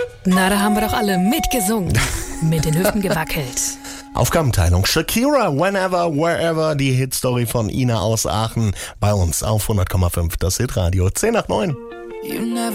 Na, da haben wir doch alle mitgesungen. Mit den Hüften gewackelt. Aufgabenteilung. Shakira, Whenever, Wherever, die Hitstory von Ina aus Aachen bei uns auf 100,5, das Hitradio. 10 nach 9.